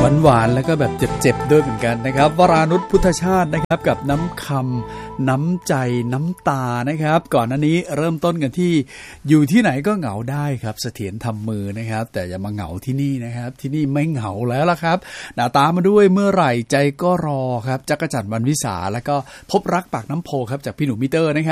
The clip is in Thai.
หวานๆแล้วก็แบบเจ็บๆด้วยเหมือนกันนะครับวรานุชพุทธชาตินะครับกับน้ำคำน้ำใจน้ำตานะครับก่อนหน้านี้เริ่มต้นกันที่อยู่ที่ไหนก็เหงาได้ครับเสถียรทำมือนะครับแต่อย่ามาเหงาที่นี่นะครับที่นี่ไม่เหงาแล้วล่ะครับหน้าตามาด้วยเมื่อไหร่ใจก็รอครับจักรจันทร์วรรณวิสาแล้วก็พบรักปากน้ำโพครับจากพี่หนูมิเตอร์นะครับ